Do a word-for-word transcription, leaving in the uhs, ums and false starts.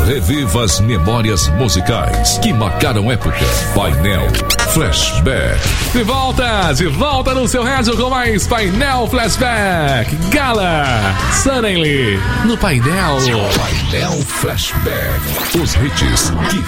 Reviva as memórias musicais que marcaram época. Painel Flashback. De volta, de volta no seu rádio com mais Painel Flashback. Gala, Suddenly, no Painel. Painel Flashback. Os hits que